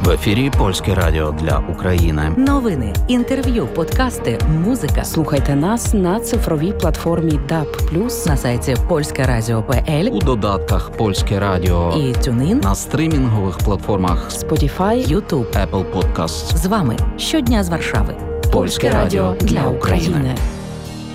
В ефірі Польське радіо для України. Новини, інтерв'ю, подкасти, музика. Слухайте нас на цифровій платформі DAB+, на сайті polskeradio.pl, У додатках Польське радіо і TuneIn, на стрімінгових платформах Spotify, YouTube. Apple Podcasts. З вами щодня з Варшави. Польське радіо для України.